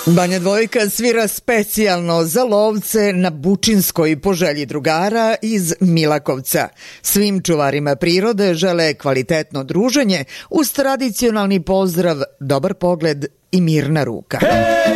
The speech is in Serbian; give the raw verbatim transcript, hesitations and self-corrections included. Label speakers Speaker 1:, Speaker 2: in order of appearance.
Speaker 1: Banja Dvojka svira specijalno za lovce na Bučinskoj po želji drugara iz Milakovca. Svim čuvarima prirode žele kvalitetno druženje uz tradicionalni pozdrav, dobar pogled i mirna ruka.